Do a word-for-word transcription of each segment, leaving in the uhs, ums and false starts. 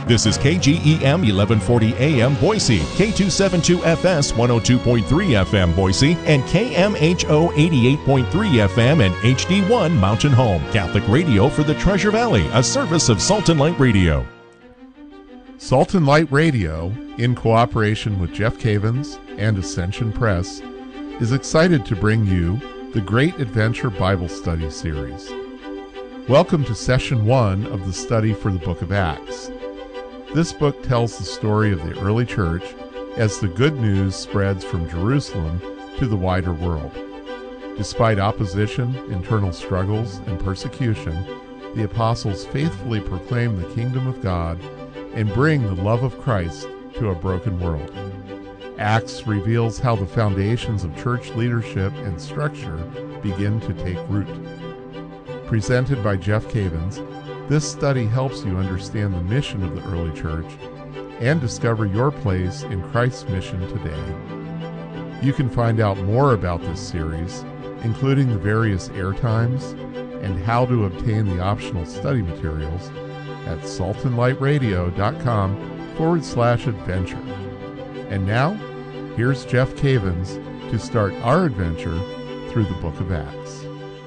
This is K G E M eleven forty A M Boise, K two seventy-two F S one oh two point three F M Boise, and K M H O eighty-eight point three F M and H D one Mountain Home. Catholic radio for the Treasure Valley, a service of Salt and Light Radio. Salt and Light Radio, in cooperation with Jeff Cavins and Ascension Press, is excited to bring you the Great Adventure Bible Study Series. Welcome to Session one of the study for the Book of Acts. This book tells the story of the early church as the good news spreads from Jerusalem to the wider world. Despite opposition, internal struggles, and persecution, the apostles faithfully proclaim the kingdom of God and bring the love of Christ to a broken world. Acts reveals how the foundations of church leadership and structure begin to take root. Presented by Jeff Cavins, this study helps you understand the mission of the early church and discover your place in Christ's mission today. You can find out more about this series, including the various airtimes and how to obtain the optional study materials, at saltandlightradio.com forward slash adventure. And now, here's Jeff Cavins to start our adventure through the Book of Acts.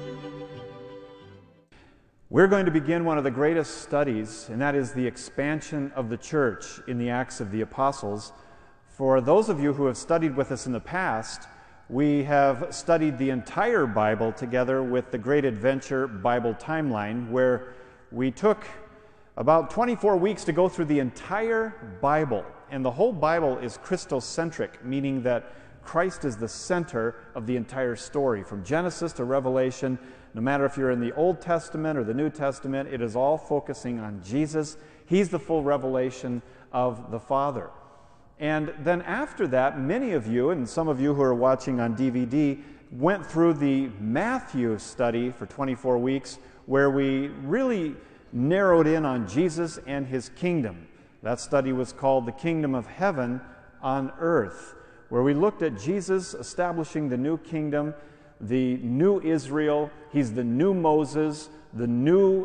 We're going to begin one of the greatest studies, and that is the expansion of the church in the Acts of the Apostles. For those of you who have studied with us in the past, we have studied the entire Bible together with the Great Adventure Bible Timeline, where we took about twenty-four weeks to go through the entire Bible. And the whole Bible is Christocentric, meaning that Christ is the center of the entire story. From Genesis to Revelation, no matter if you're in the Old Testament or the New Testament, it is all focusing on Jesus. He's the full revelation of the Father. And then after that, many of you, and some of you who are watching on D V D, went through the Matthew study for twenty-four weeks, where we really narrowed in on Jesus and his kingdom. That study was called The Kingdom of Heaven on Earth, where we looked at Jesus establishing the new kingdom, the new Israel. He's the new Moses, the new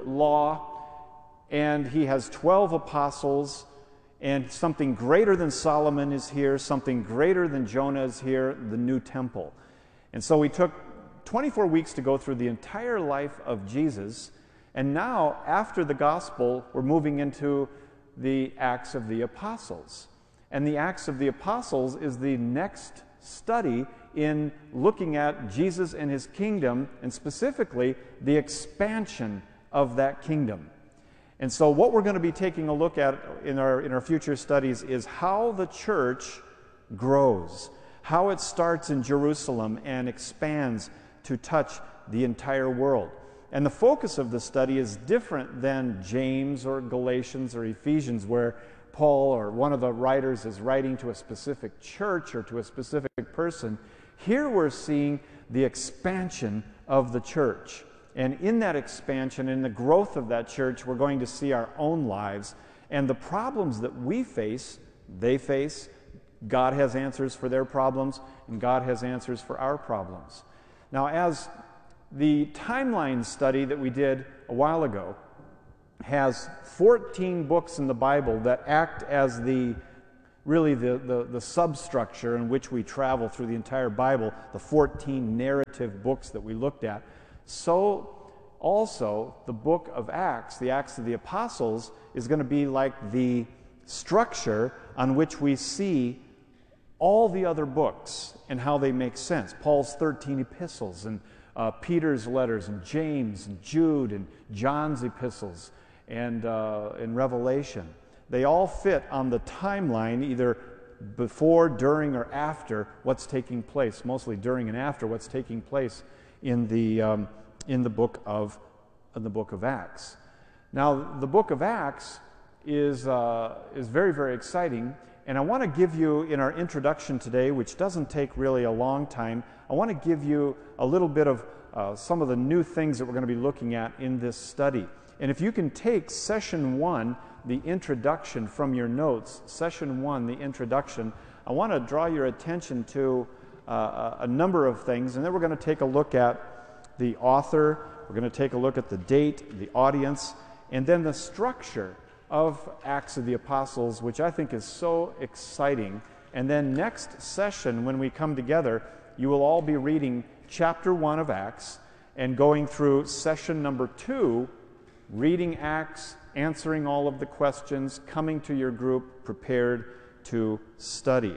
law, and he has twelve apostles, and something greater than Solomon is here, something greater than Jonah is here, the new temple. And so we took twenty-four weeks to go through the entire life of Jesus, and now, after the gospel, we're moving into the Acts of the Apostles. And the Acts of the Apostles is the next study in looking at Jesus and his kingdom, and specifically the expansion of that kingdom. And so what we're going to be taking a look at in our, in our future studies is how the church grows, how it starts in Jerusalem and expands to touch the entire world. And the focus of the study is different than James or Galatians or Ephesians, where Paul or one of the writers is writing to a specific church or to a specific person. Here we're seeing the expansion of the church. And in that expansion, in the growth of that church, we're going to see our own lives and the problems that we face, they face. God has answers for their problems, and God has answers for our problems. Now, as the timeline study that we did a while ago has fourteen books in the Bible that act as the really the, the, the substructure in which we travel through the entire Bible, the fourteen narrative books that we looked at. So also the book of Acts, the Acts of the Apostles, is going to be like the structure on which we see all the other books and how they make sense. Paul's thirteen epistles, and Uh, Peter's letters, and James, and Jude, and John's epistles, and, uh, and Revelation. They all fit on the timeline, either before, during, or after what's taking place, mostly during and after what's taking place in the, um, in the, book, of, in the book of Acts. Now, the book of Acts is, uh, is very, very exciting, and I want to give you, in our introduction today, which doesn't take really a long time, I want to give you a little bit of uh, some of the new things that we're going to be looking at in this study. And if you can take session one, the introduction from your notes, session one, the introduction, I want to draw your attention to uh, a number of things, and then we're going to take a look at the author, we're going to take a look at the date, the audience, and then the structure of Acts of the Apostles, which I think is so exciting. And then next session, when we come together, you will all be reading chapter one of Acts and going through session number two, reading Acts, answering all of the questions, coming to your group prepared to study.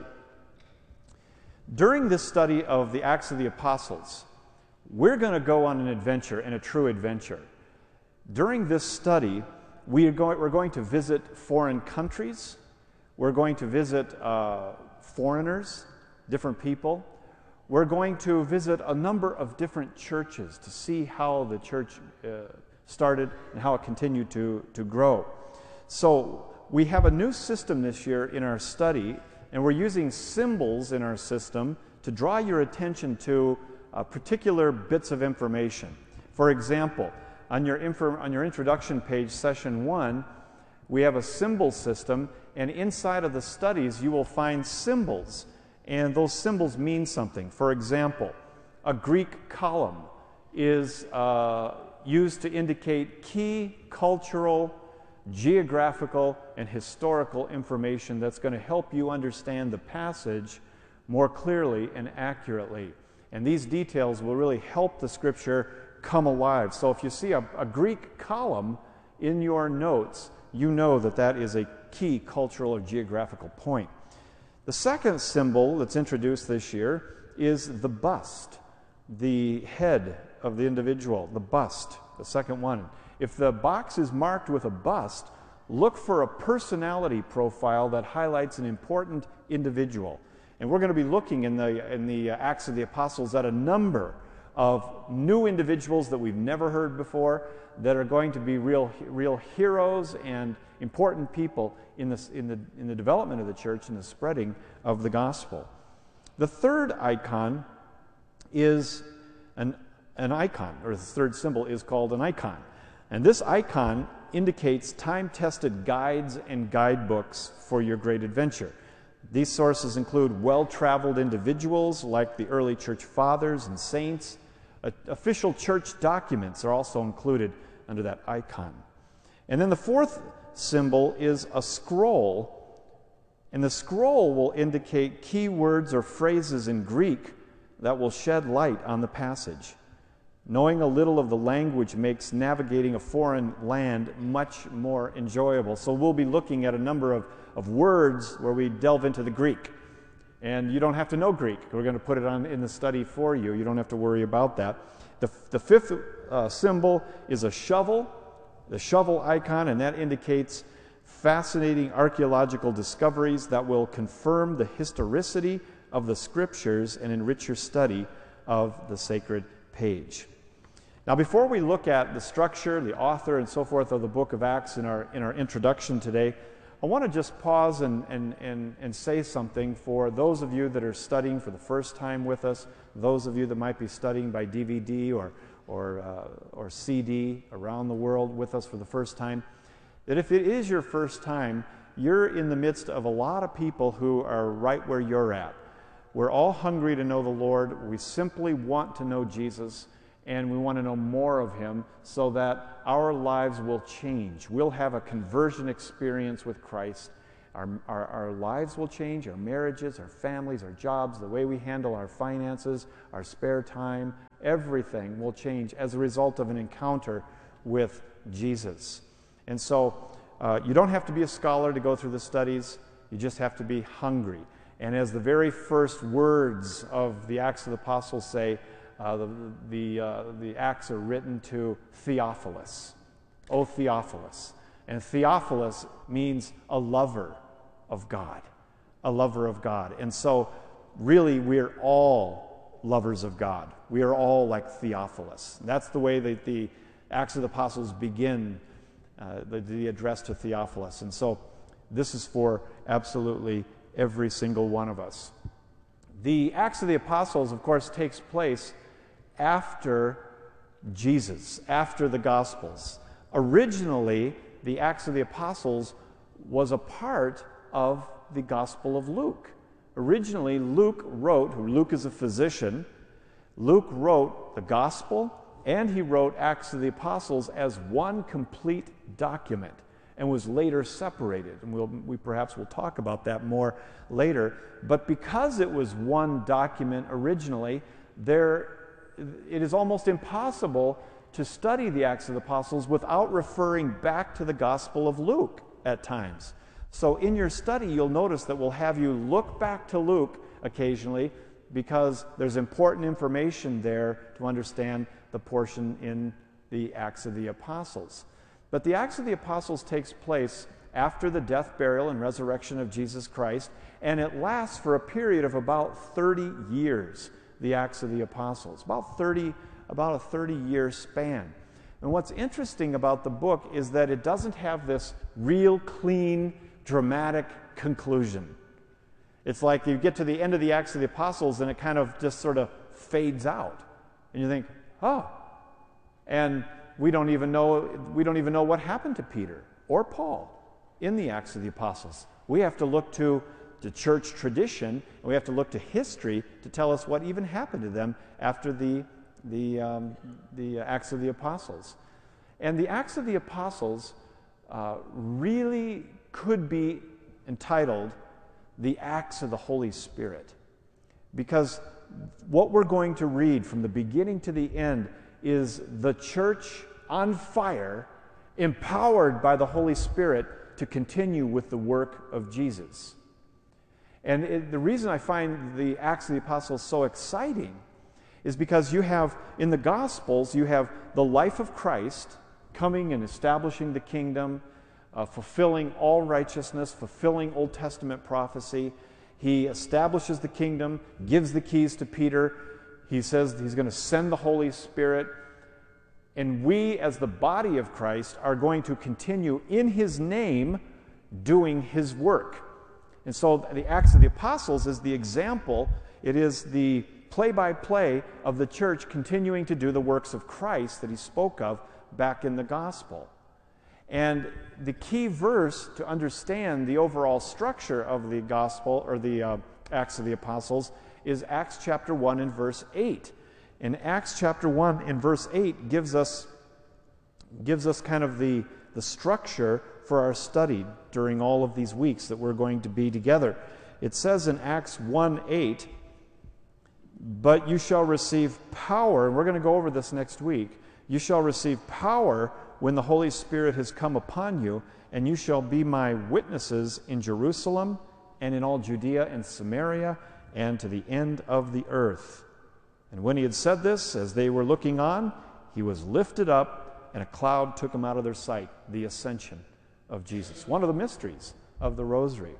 During this study of the Acts of the Apostles, we're going to go on an adventure, and a true adventure. During this study, we are going, we're going to visit foreign countries. We're going to visit uh, foreigners, different people. We're going to visit a number of different churches to see how the church uh, started and how it continued to, to grow. So we have a new system this year in our study, and we're using symbols in our system to draw your attention to uh, particular bits of information. For example, on your, info, on your introduction page, session one, we have a symbol system, and inside of the studies you will find symbols, and those symbols mean something. For example, a Greek column is uh, used to indicate key cultural, geographical, and historical information that's going to help you understand the passage more clearly and accurately. And these details will really help the Scripture come alive. So if you see a, a Greek column in your notes, you know that that is a key cultural or geographical point. The second symbol that's introduced this year is the bust, the head of the individual, the bust, the second one. If the box is marked with a bust, look for a personality profile that highlights an important individual. And we're going to be looking in the, in the Acts of the Apostles at a number of new individuals that we've never heard before that are going to be real, real heroes and important people in, this, in, the, in the development of the church and the spreading of the gospel. The third icon is an, an icon, or the third symbol is called an icon. And this icon indicates time-tested guides and guidebooks for your great adventure. These sources include well-traveled individuals like the early church fathers and saints. Uh, official church documents are also included under that icon. And then the fourth symbol is a scroll, and the scroll will indicate key words or phrases in Greek that will shed light on the passage. Knowing a little of the language makes navigating a foreign land much more enjoyable. So we'll be looking at a number of, of words where we delve into the Greek. And you don't have to know Greek. We're going to put it on in the study for you. You don't have to worry about that. The, the fifth uh, symbol is a shovel, the shovel icon, and that indicates fascinating archaeological discoveries that will confirm the historicity of the Scriptures and enrich your study of the sacred page. Now, before we look at the structure, the author, and so forth of the book of Acts in our, in our introduction today, I want to just pause and, and, and, and say something for those of you that are studying for the first time with us, those of you that might be studying by D V D or, or, uh, or C D around the world with us for the first time, that if it is your first time, you're in the midst of a lot of people who are right where you're at. We're all hungry to know the Lord. We simply want to know Jesus, and we want to know more of Him so that our lives will change. We'll have a conversion experience with Christ. Our, our, our lives will change, our marriages, our families, our jobs, the way we handle our finances, our spare time, everything will change as a result of an encounter with Jesus. And so uh, you don't have to be a scholar to go through the studies. You just have to be hungry. And as the very first words of the Acts of the Apostles say, uh, the, the, uh, the Acts are written to Theophilus. O Theophilus. And Theophilus means a lover of God. A lover of God. And so really we're all lovers of God. We are all like Theophilus. That's the way that the Acts of the Apostles begin uh, the, the address to Theophilus. And so this is for absolutely every single one of us. The Acts of the Apostles, of course, takes place after Jesus, after the Gospels. Originally, the Acts of the Apostles was a part of the Gospel of Luke. Originally, Luke wrote, Luke is a physician, Luke wrote the Gospel, and he wrote Acts of the Apostles as one complete document. and was later separated. And we'll, we perhaps will talk about that more later. But because it was one document originally, there, it is almost impossible to study the Acts of the Apostles without referring back to the Gospel of Luke at times. So in your study, you'll notice that we'll have you look back to Luke occasionally, because there's important information there to understand the portion in the Acts of the Apostles. But the Acts of the Apostles takes place after the death, burial, and resurrection of Jesus Christ, and it lasts for a period of about thirty years, the Acts of the Apostles, about thirty, about a thirty-year span. And what's interesting about the book is that it doesn't have this real clean, dramatic conclusion. It's like you get to the end of the Acts of the Apostles and it kind of just sort of fades out. And you think, oh, and we don't even know we don't even know what happened to Peter or Paul in the Acts of the Apostles. We have to look to the church tradition, and we have to look to history to tell us what even happened to them after the the um, the Acts of the Apostles. And the Acts of the Apostles uh, really could be entitled the Acts of the Holy Spirit, because what we're going to read from the beginning to the end is the church on fire, empowered by the Holy Spirit to continue with the work of Jesus. And it, the reason I find the Acts of the Apostles so exciting is because you have, in the Gospels, you have the life of Christ coming and establishing the kingdom, uh, fulfilling all righteousness, fulfilling Old Testament prophecy. He establishes the kingdom, gives the keys to Peter. He says he's going to send the Holy Spirit. And we, as the body of Christ, are going to continue in his name doing his work. And so the Acts of the Apostles is the example. It is the play-by-play of the church continuing to do the works of Christ that he spoke of back in the gospel. And the key verse to understand the overall structure of the gospel, or the uh, Acts of the Apostles, is Acts chapter one and verse eight. And Acts chapter one and verse eight gives us gives us kind of the, the structure for our study during all of these weeks that we're going to be together. It says in Acts one eight, "But you shall receive power," and we're going to go over this next week, "you shall receive power when the Holy Spirit has come upon you, and you shall be my witnesses in Jerusalem and in all Judea and Samaria and to the end of the earth." And when he had said this, as they were looking on, he was lifted up, and a cloud took him out of their sight, the ascension of Jesus. One of the mysteries of the Rosary.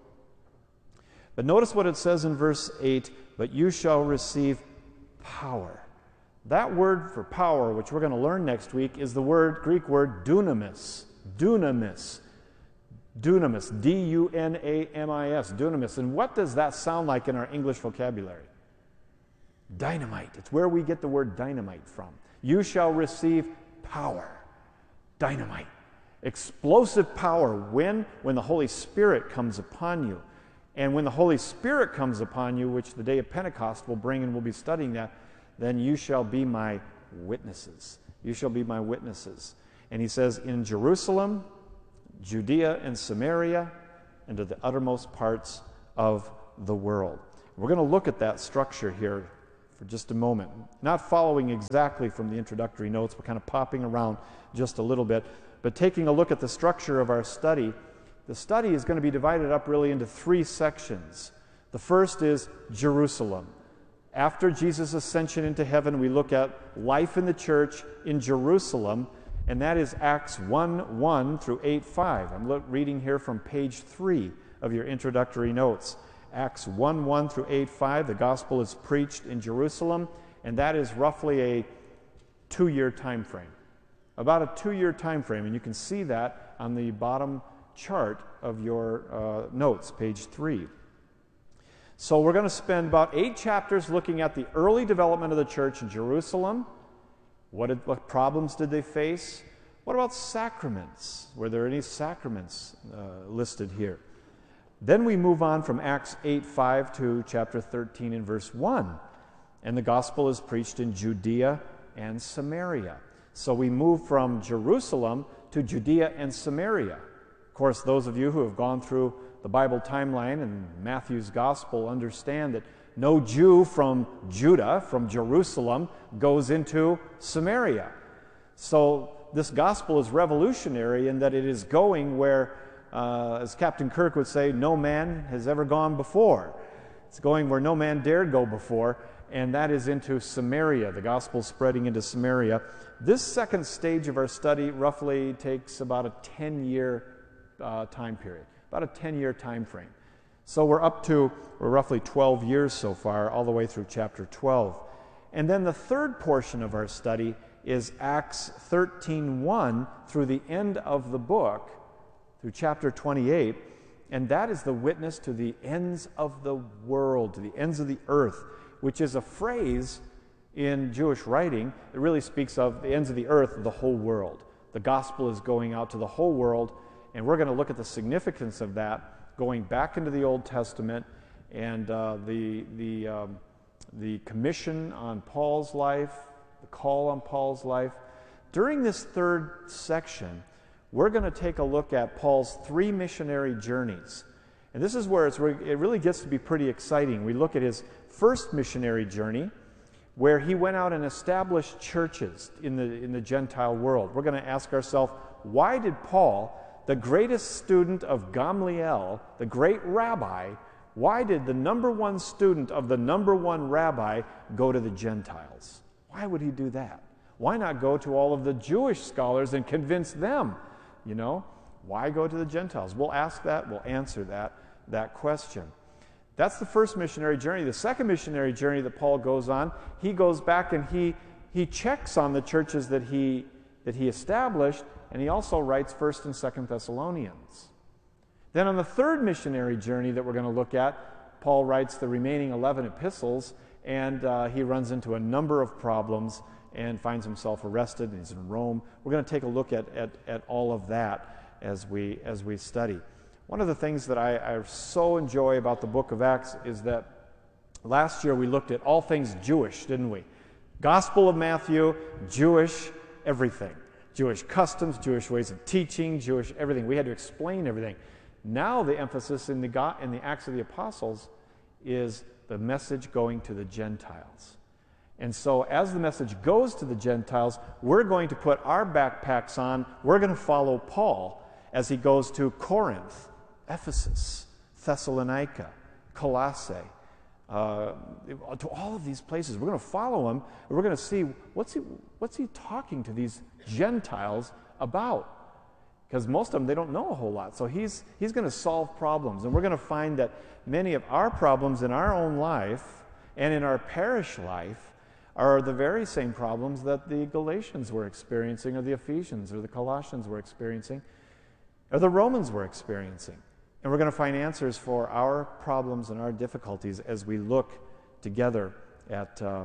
But notice what it says in verse eight, "But you shall receive power." That word for power, which we're going to learn next week, is the word Greek word dunamis. Dunamis. Dunamis. D U N A M I S. Dunamis. And what does that sound like in our English vocabulary? Dynamite. It's where we get the word dynamite from. You shall receive power. Dynamite. Explosive power. When? When the Holy Spirit comes upon you. And when the Holy Spirit comes upon you, which the day of Pentecost will bring, and we'll be studying that, then you shall be my witnesses. You shall be my witnesses. And he says, in Jerusalem, Judea and Samaria, and to the uttermost parts of the world. We're going to look at that structure here for just a moment. Not following exactly from the introductory notes, we're kind of popping around just a little bit, but taking a look at the structure of our study. The study is going to be divided up really into three sections. The first is Jerusalem. After Jesus' ascension into heaven, we look at life in the church in Jerusalem, and that is Acts one one through eight five. I'm reading here from page three of your introductory notes. Acts one one through eight five, the gospel is preached in Jerusalem, and that is roughly a two-year time frame. About a two-year time frame, and you can see that on the bottom chart of your uh, notes, page three. So we're going to spend about eight chapters looking at the early development of the church in Jerusalem. What, did, what problems did they face? What about sacraments? Were there any sacraments uh, listed here? Then we move on from Acts eight five to chapter thirteen and verse one. And the gospel is preached in Judea and Samaria. So we move from Jerusalem to Judea and Samaria. course, those of you who have gone through the Bible timeline and Matthew's Gospel understand that no Jew from Judah, from Jerusalem, goes into Samaria. So this Gospel is revolutionary in that it is going where, uh, as Captain Kirk would say, no man has ever gone before. It's going where no man dared go before, and that is into Samaria, the Gospel spreading into Samaria. This second stage of our study roughly takes about a ten-year uh, time period, about a ten-year time frame. So we're up to we're roughly twelve years so far, all the way through chapter twelve. And then the third portion of our study is Acts thirteen one through the end of the book, through chapter twenty-eight, and that is the witness to the ends of the world, to the ends of the earth, which is a phrase in Jewish writing that really speaks of the ends of the earth, the whole world. The gospel is going out to the whole world, and we're going to look at the significance of that, going back into the Old Testament and uh, the, the, um, the commission on Paul's life, the call on Paul's life. During this third section, we're going to take a look at Paul's three missionary journeys. And this is where it's, it really gets to be pretty exciting. We look at his first missionary journey, where he went out and established churches in the, in the Gentile world. We're going to ask ourselves, why did Paul, the greatest student of Gamaliel, the great rabbi, why did the number one student of the number one rabbi go to the Gentiles? Why would he do that? Why not go to all of the Jewish scholars and convince them? You know, why go to the Gentiles? We'll ask that, we'll answer that, that question. That's the first missionary journey. The second missionary journey that Paul goes on, he goes back and he he checks on the churches that he that he established, and he also writes First and Second Thessalonians. Then on the third missionary journey that we're going to look at, Paul writes the remaining eleven epistles, and uh, he runs into a number of problems and finds himself arrested, and he's in Rome. We're going to take a look at, at, at all of that as we as we study. One of the things that I, I so enjoy about the book of Acts is that last year we looked at all things Jewish, didn't we? Gospel of Matthew, Jewish everything. Jewish customs, Jewish ways of teaching, Jewish everything. We had to explain everything. Now the emphasis in the, in the Acts of the Apostles is the message going to the Gentiles. And so as the message goes to the Gentiles, we're going to put our backpacks on. We're going to follow Paul as he goes to Corinth, Ephesus, Thessalonica, Colossae, uh, to all of these places. We're going to follow him, and we're going to see what's he, what's he talking to these Gentiles about. Because most of them, they don't know a whole lot. So he's, he's going to solve problems. And we're going to find that many of our problems in our own life and in our parish life are the very same problems that the Galatians were experiencing, or the Ephesians, or the Colossians were experiencing, or the Romans were experiencing. And we're going to find answers for our problems and our difficulties as we look together at, uh,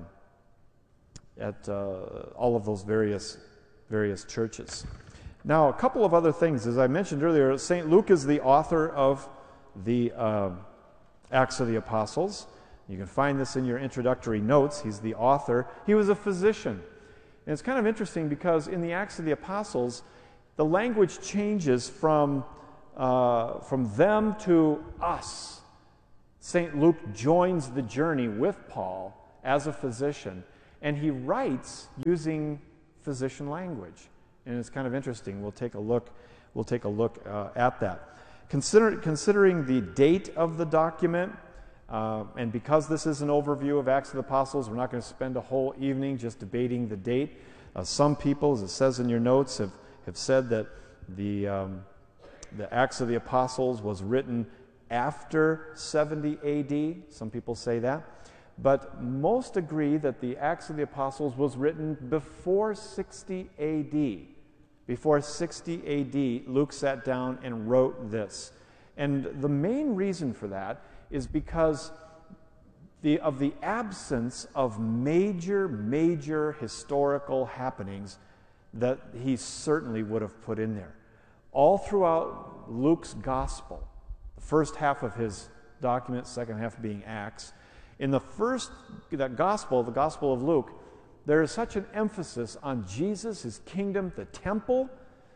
at uh, all of those various, various churches. Now, a couple of other things. As I mentioned earlier, Saint Luke is the author of the uh, Acts of the Apostles. You can find this in your introductory notes. He's the author. He was a physician. And it's kind of interesting because in the Acts of the Apostles, the language changes from, uh, from them to us. Saint Luke joins the journey with Paul as a physician, and he writes using physician language. And it's kind of interesting. We'll take a look, we'll take a look uh, at that. Consider, considering the date of the document, uh, and because this is an overview of Acts of the Apostles, we're not going to spend a whole evening just debating the date. Uh, some people, as it says in your notes, have have said that the, um, the Acts of the Apostles was written after seventy A D. Some people say that. But most agree that the Acts of the Apostles was written before sixty A D. Before sixty A D, Luke sat down and wrote this. And the main reason for that is because the, of the absence of major, major historical happenings that he certainly would have put in there. All throughout Luke's gospel, the first half of his document, second half being Acts, in the first, that gospel, the Gospel of Luke, there is such an emphasis on Jesus, his kingdom, the temple,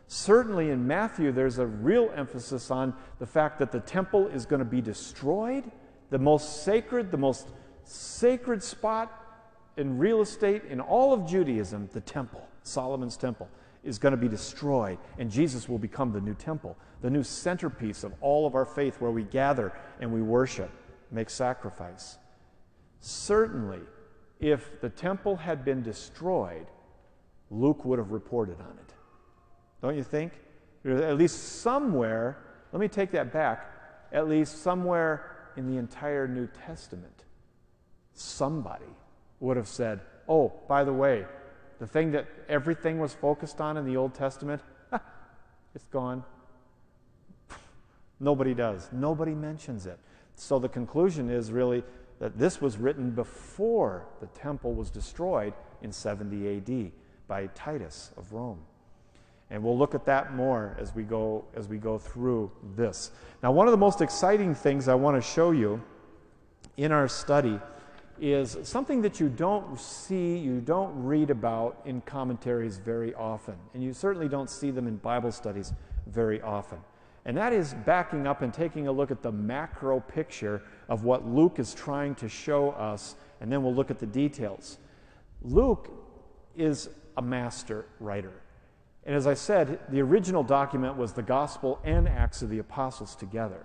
Certainly in Matthew, there's a real emphasis on the fact that the temple is going to be destroyed. The most sacred, the most sacred spot in real estate in all of Judaism, the temple, Solomon's temple, is going to be destroyed, and Jesus will become the new temple, the new centerpiece of all of our faith, where we gather and we worship, make sacrifice. Certainly, if the temple had been destroyed, Luke would have reported on it. Don't you think? At least somewhere, let me take that back, at least somewhere in the entire New Testament, somebody would have said, oh, by the way, the thing that everything was focused on in the Old Testament, it's gone. Nobody does. Nobody mentions it. So the conclusion is really that this was written before the temple was destroyed in seventy A D by Titus of Rome. And we'll look at that more as we go as we go through this. Now, one of the most exciting things I want to show you in our study is something that you don't see, you don't read about in commentaries very often, and you certainly don't see them in Bible studies very often. And that is backing up and taking a look at the macro picture of what Luke is trying to show us, and then we'll look at the details. Luke is a master writer. And as I said, the original document was the Gospel and Acts of the Apostles together.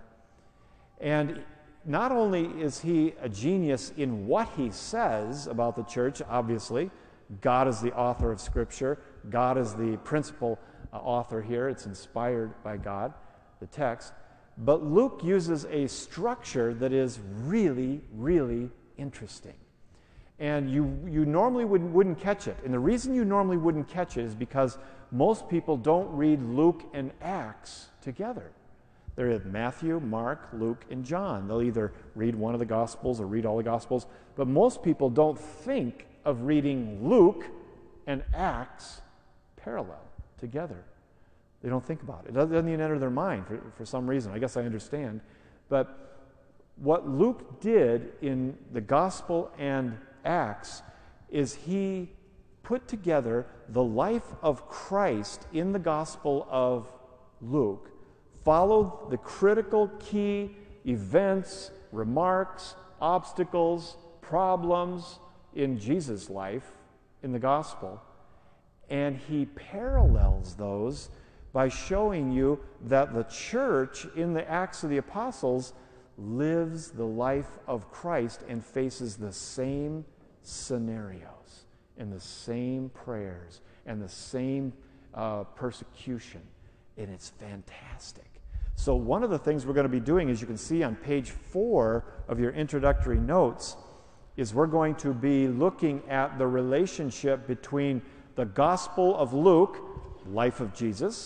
And not only is he a genius in what he says about the church, obviously, God is the author of Scripture, God is the principal uh, author here, it's inspired by God, the text, but Luke uses a structure that is really, really interesting. And you, you normally wouldn't, wouldn't catch it. And the reason you normally wouldn't catch it is because most people don't read Luke and Acts together. They read Matthew, Mark, Luke, and John. They'll either read one of the Gospels or read all the Gospels. But most people don't think of reading Luke and Acts parallel together. They don't think about it. It doesn't even enter their mind for, for some reason. I guess I understand. But what Luke did in the Gospel and Acts is he put together the life of Christ in the Gospel of Luke, followed the critical key events, remarks, obstacles, problems in Jesus' life in the Gospel, and he parallels those by showing you that the church in the Acts of the Apostles lives the life of Christ and faces the same scenarios and the same prayers and the same uh, persecution, and it's fantastic. So one of the things we're going to be doing, as you can see on page four of your introductory notes, is we're going to be looking at the relationship between the Gospel of Luke, life of Jesus,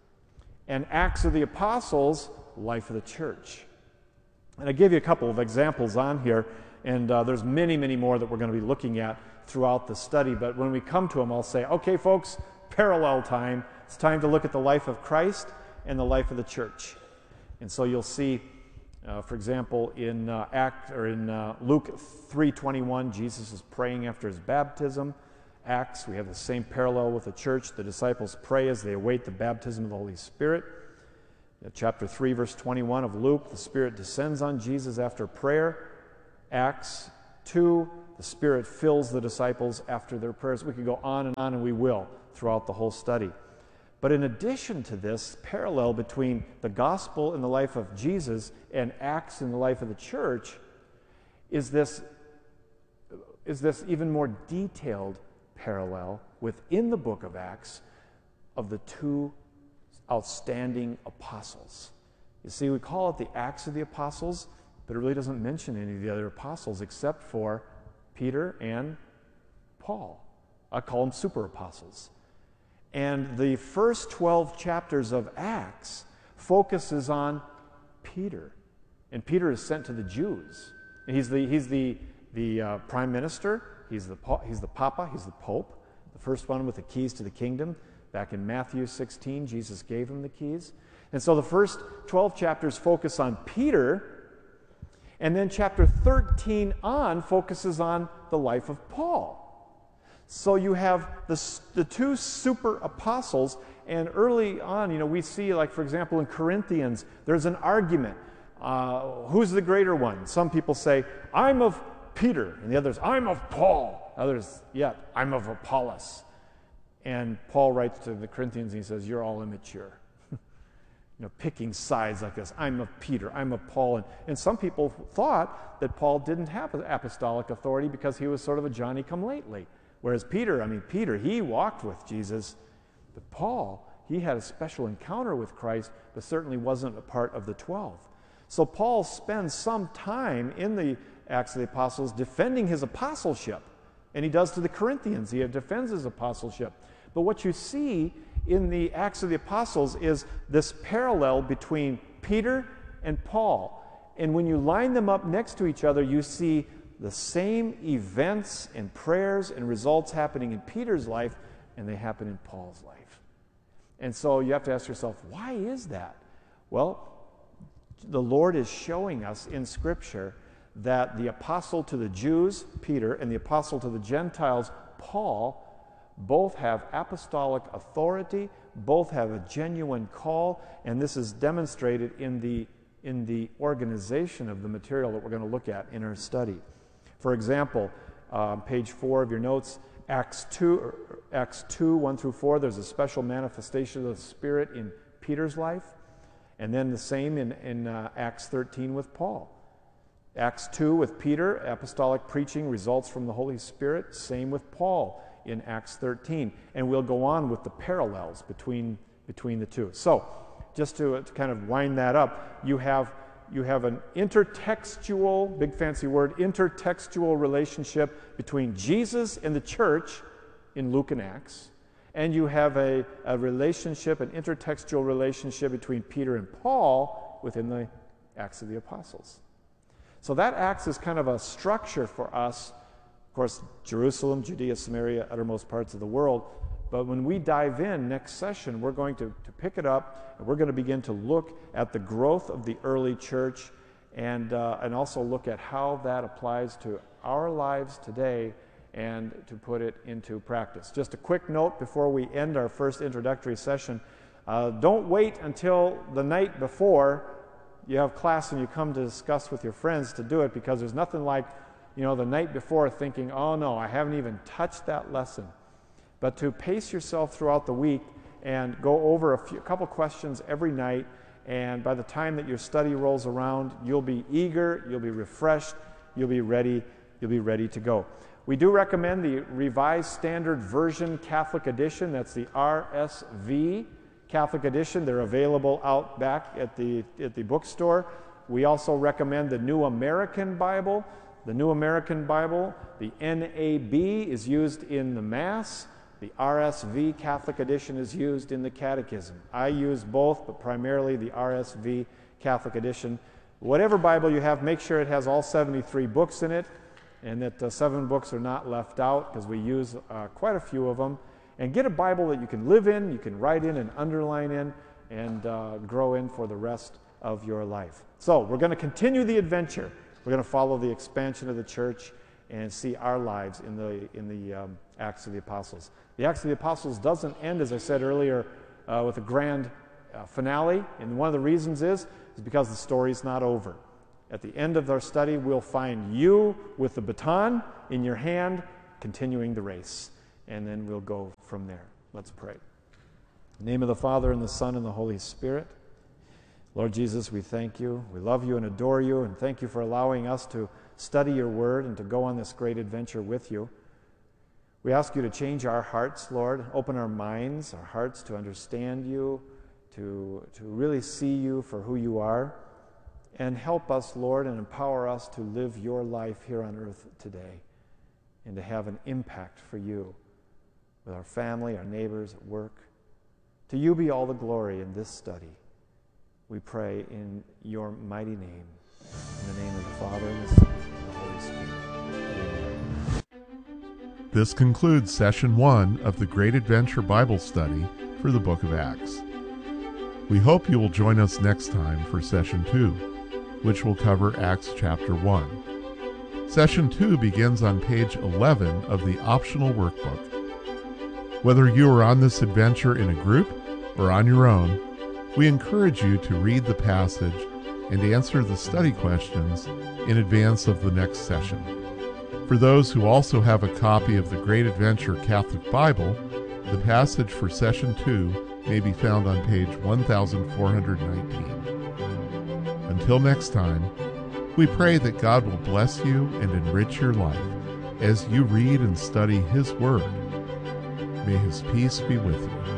and Acts of the Apostles, life of the church. And I gave you a couple of examples on here, and uh, there's many, many more that we're going to be looking at throughout the study. But when we come to them, I'll say, okay, folks, parallel time. It's time to look at the life of Christ and the life of the church. And so you'll see, uh, for example, in uh, Act or in uh, Luke three twenty-one, Jesus is praying after his baptism. Acts, we have the same parallel with the church. The disciples pray as they await the baptism of the Holy Spirit. Uh, chapter three, verse twenty-one of Luke, the Spirit descends on Jesus after prayer. Acts two, the Spirit fills the disciples after their prayers. We could go on and on, and we will throughout the whole study. But in addition to this parallel between the gospel in the life of Jesus and Acts in the life of the church is this, is this even more detailed parallel within the book of Acts of the two outstanding apostles. You see, we call it the Acts of the Apostles, but it really doesn't mention any of the other apostles except for Peter and Paul. I call them super apostles. And the first twelve chapters of Acts focuses on Peter. And Peter is sent to the Jews. And he's the, he's the, the uh, prime minister, he's the, he's the papa, he's the pope, the first one with the keys to the kingdom. Back in Matthew sixteen, Jesus gave him the keys. And so the first twelve chapters focus on Peter, and then chapter thirteen on focuses on the life of Paul. So you have the, the two super apostles, and early on, you know, we see, like, for example, in Corinthians, there's an argument. Uh, who's the greater one? Some people say, I'm of Peter, and the others, I'm of Paul. Others, yet, I'm of Apollos. And Paul writes to the Corinthians, and he says, you're all immature. You know, picking sides like this. I'm of Peter, I'm of Paul. And, and some people thought that Paul didn't have apostolic authority because he was sort of a Johnny-come-lately. Whereas Peter, I mean, Peter, he walked with Jesus. But Paul, he had a special encounter with Christ, but certainly wasn't a part of the twelve. So Paul spends some time in the Acts of the Apostles defending his apostleship. And he does to the Corinthians. He defends his apostleship. But what you see in the Acts of the Apostles is this parallel between Peter and Paul. And when you line them up next to each other, you see the same events and prayers and results happening in Peter's life, and they happen in Paul's life. And so you have to ask yourself, why is that? Well, the Lord is showing us in Scripture that the apostle to the Jews, Peter, and the apostle to the Gentiles, Paul, both have apostolic authority, both have a genuine call, and this is demonstrated in the, in the organization of the material that we're going to look at in our study. For example, uh, page four of your notes, Acts two, Acts two, one through four, there's a special manifestation of the Spirit in Peter's life, and then the same in, in uh, Acts thirteen with Paul. Acts two with Peter, apostolic preaching results from the Holy Spirit, same with Paul in Acts thirteen. And we'll go on with the parallels between, between the two. So, just to, to kind of wind that up, you have, you have an intertextual, big fancy word, intertextual relationship between Jesus and the church in Luke and Acts. And you have a, a relationship, an intertextual relationship between Peter and Paul within the Acts of the Apostles. So that acts as kind of a structure for us. Of course, Jerusalem, Judea, Samaria, uttermost parts of the world. But when we dive in next session, we're going to, to pick it up, and we're going to begin to look at the growth of the early church and, uh, and also look at how that applies to our lives today and to put it into practice. Just a quick note before we end our first introductory session. Uh, don't wait until the night before you have class and you come to discuss with your friends to do it, because there's nothing like, you know, the night before thinking, oh no, I haven't even touched that lesson. But to pace yourself throughout the week and go over a, few, a couple questions every night, and by the time that your study rolls around, you'll be eager, you'll be refreshed, you'll be ready, you'll be ready to go. We do recommend the Revised Standard Version Catholic Edition. That's the R S V Catholic Edition. They're available out back at the, at the bookstore. We also recommend the New American Bible. The New American Bible, the N A B, is used in the Mass. The R S V Catholic Edition is used in the Catechism. I use both, but primarily the R S V Catholic Edition. Whatever Bible you have, make sure it has all seventy-three books in it, and that uh, seven books are not left out, because we use uh, quite a few of them. And get a Bible that you can live in, you can write in and underline in, and uh, grow in for the rest of your life. So we're going to continue the adventure. We're going to follow the expansion of the church and see our lives in the, in the um, Acts of the Apostles. The Acts of the Apostles doesn't end, as I said earlier, uh, with a grand uh, finale. And one of the reasons is, is because the story's not over. At the end of our study, we'll find you with the baton in your hand, continuing the race. And then we'll go from there. Let's pray. In the name of the Father, and the Son, and the Holy Spirit. Lord Jesus, we thank you. We love you and adore you, and thank you for allowing us to study your word and to go on this great adventure with you. We ask you to change our hearts, Lord, open our minds, our hearts to understand you, to, to really see you for who you are, and help us, Lord, and empower us to live your life here on earth today and to have an impact for you with our family, our neighbors, at work. To you be all the glory in this study. We pray in your mighty name. In the name of the Father, and the Son, and the Holy Spirit. Amen. This concludes session one of the Great Adventure Bible Study for the Book of Acts. We hope you will join us next time for session two, which will cover Acts chapter one. Session two begins on page eleven of the optional workbook. Whether you are on this adventure in a group or on your own, we encourage you to read the passage and answer the study questions in advance of the next session. For those who also have a copy of the Great Adventure Catholic Bible, the passage for Session two may be found on page one thousand four hundred nineteen. Until next time, we pray that God will bless you and enrich your life as you read and study His Word. May His peace be with you.